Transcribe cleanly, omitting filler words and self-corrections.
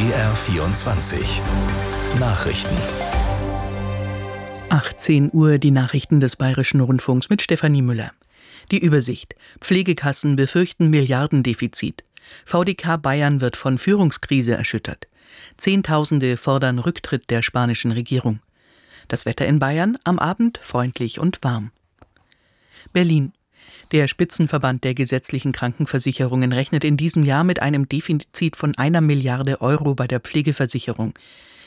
BR24 Nachrichten. 18 Uhr die Nachrichten des Bayerischen Rundfunks mit Stefanie Müller. Die Übersicht. Pflegekassen befürchten Milliardendefizit. VDK Bayern wird von Führungskrise erschüttert. Zehntausende fordern Rücktritt der spanischen Regierung. Das Wetter in Bayern am Abend freundlich und warm. Berlin. Der Spitzenverband der gesetzlichen Krankenversicherungen rechnet in diesem Jahr mit einem Defizit von 1 Milliarde Euro bei der Pflegeversicherung.